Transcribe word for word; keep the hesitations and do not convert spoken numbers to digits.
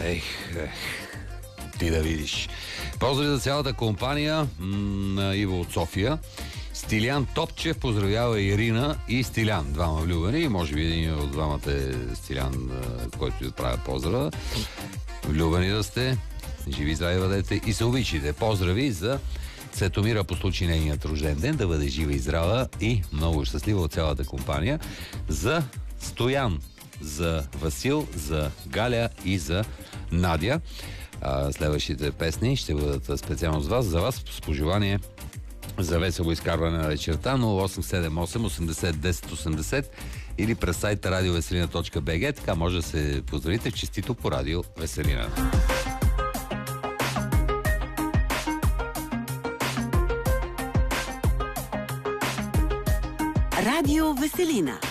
Ех, ех, ти да видиш. Поздрави за цялата компания на Иво от София. Стилян Топчев поздравява Ирина и Стилян, двама влюбени. Може би един от двамата е Стилян, който ви отправя поздрава. Влюбени да сте, живи, здрави бъдете и се обичите. Поздрави за Цветомира по случай нейният рожден ден, да бъде жива и здрава и много щастлива от цялата компания. За Стоян, за Васил, за Галя и за Надя. А, следващите песни ще бъдат специално с вас, за вас с пожелание за весело изкарване на вечерта нула осем седем осем осемдесет десет осемдесет или през сайта радио веселина точка би джи. Така може да се поздравите честито по Радио Веселина. Радио Веселина.